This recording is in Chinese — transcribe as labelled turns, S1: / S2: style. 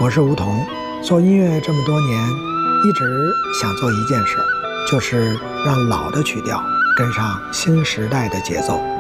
S1: 我是吴桐，做音乐这么多年，一直想做一件事，就是让老的曲调跟上新时代的节奏。